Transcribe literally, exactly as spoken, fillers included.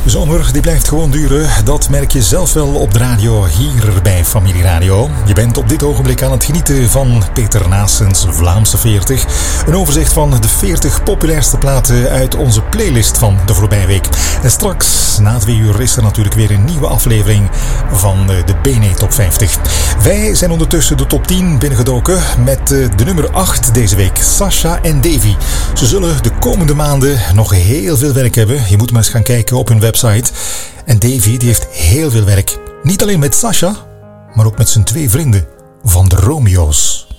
zomer die blijft gewoon duren. Dat merk je zelf wel op de radio hier bij Familie Radio. Je bent op dit ogenblik aan het genieten van Peter Naessens Vlaamse veertig. Een overzicht van de veertig populairste platen uit onze playlist van de voorbije week. En straks, na twee uur, is er natuurlijk weer een nieuwe aflevering van de B N E Top vijftig. Wij zijn ondertussen de top tien binnengedoken met de nummer acht deze week. Sasha en Davy. Ze zullen de komende maanden nog heel veel werk hebben. Je moet maar eens gaan kijken op hun website. En Davy die heeft heel veel werk. Niet alleen met Sasha, maar ook met zijn twee vrienden van de Romeo's.